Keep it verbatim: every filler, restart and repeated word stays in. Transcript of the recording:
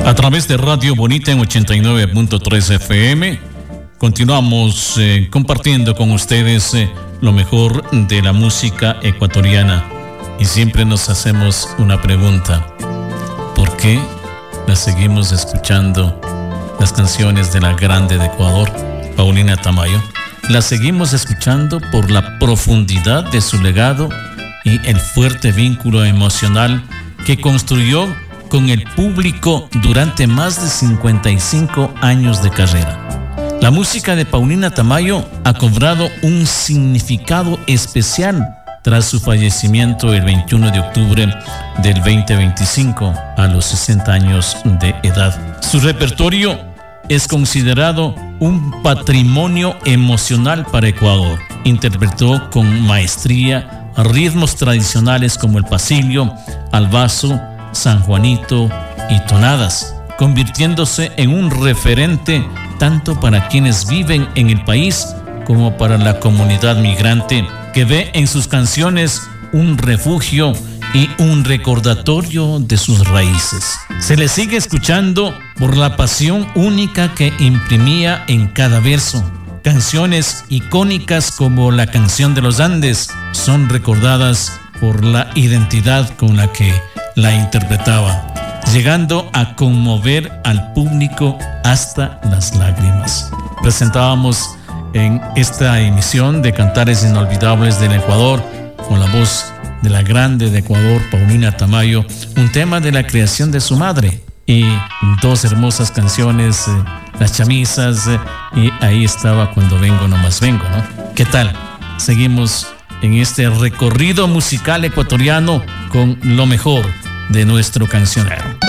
A través de Radio Bonita en ochenta y nueve punto tres F M, continuamos eh, compartiendo con ustedes eh, lo mejor de la música ecuatoriana. Y siempre nos hacemos una pregunta: ¿por qué la seguimos escuchando, las canciones de la grande de Ecuador, Paulina Tamayo? La seguimos escuchando por la profundidad de su legado y el fuerte vínculo emocional que construyó con el público durante más de cincuenta y cinco años de carrera. La música de Paulina Tamayo ha cobrado un significado especial tras su fallecimiento el veintiuno de octubre del veinte veinticinco a los sesenta años de edad. Su repertorio es considerado un patrimonio emocional para Ecuador. Interpretó con maestría ritmos tradicionales como el pasillo, albazo, San Juanito y tonadas, convirtiéndose en un referente tanto para quienes viven en el país como para la comunidad migrante, que ve en sus canciones un refugio y un recordatorio de sus raíces. Se le sigue escuchando por la pasión única que imprimía en cada verso. Canciones icónicas como la Canción de los Andes son recordadas por la identidad con la que la interpretaba, llegando a conmover al público hasta las lágrimas. Presentábamos en esta emisión de Cantares Inolvidables del Ecuador, con la voz de la grande de Ecuador, Paulina Tamayo, un tema de la creación de su madre y dos hermosas canciones, eh, Las Chamisas eh, y Ahí estaba cuando vengo, nomás vengo, ¿no? ¿Qué tal? Seguimos en este recorrido musical ecuatoriano con lo mejor de nuestro cancionero.